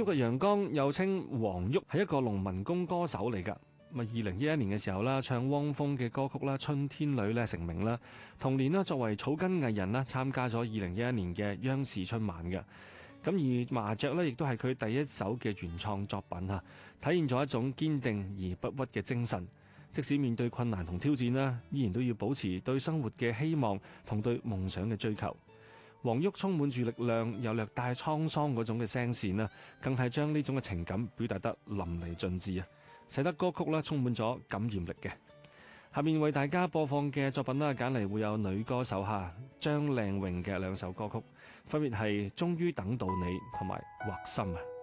旭日陽光又稱黃旭，係一個農民工歌手嚟㗎。2011年嘅時候啦，唱汪峰嘅歌曲啦《春天裏》咧成名啦。同年啦，作為草根藝人啦，參加咗2011年嘅央視春晚嘅。咁而麻雀咧，亦都係佢第一首嘅原創作品啊，體現咗一種堅定而不屈嘅精神。即使面對困難同挑戰啦，依然都要保持對生活嘅希望同對夢想嘅追求。黃旭充滿住力量，又略帶滄桑嗰種嘅聲線啦，更係將呢種嘅情感表達得淋漓盡致啊！使得歌曲啦充滿咗感染力嘅。下面為大家播放嘅作品啦，揀嚟會有女歌手張靚穎嘅兩首歌曲，分別係《終於等到你》同埋《畫心》啊。